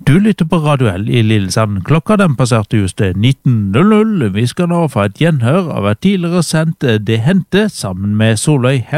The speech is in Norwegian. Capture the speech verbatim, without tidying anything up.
Du lytter på Radio L i Lillesand. Klokka den passerte just nitten null null. Vi skal nå få et gjenhør av et tidligere sendt Det Hente sammen med Soløy